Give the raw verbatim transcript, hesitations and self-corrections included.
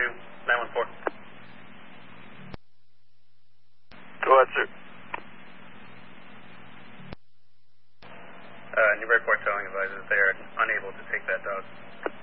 two, nine one four. Go ahead, sir. Uh, Newburyport Towing advises they are unable to take that dog.